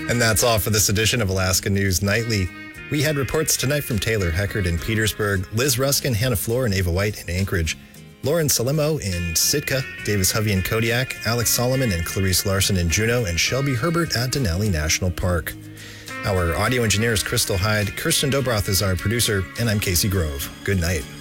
And that's all for this edition of Alaska News Nightly. We had reports tonight from Taylor Heckard in Petersburg, Liz Ruskin, Hannah Floor, and Ava White in Anchorage, Lauren Salemo in Sitka, Davis Hovey in Kodiak, Alex Solomon and Clarice Larson in Juneau, and Shelby Herbert at Denali National Park. Our audio engineer is Crystal Hyde, Kirsten Dobroth is our producer, and I'm Casey Grove. Good night.